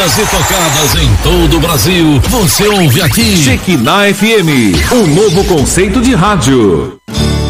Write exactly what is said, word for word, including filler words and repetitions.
Ouvidas e tocadas em todo o Brasil. Você ouve aqui. Shekinah F M, um novo conceito de rádio.